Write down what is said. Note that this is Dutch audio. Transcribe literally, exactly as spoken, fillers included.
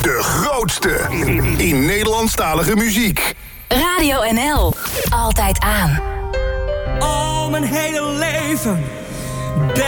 De grootste in Nederlandstalige muziek. Radio N L. Altijd aan. Al mijn hele leven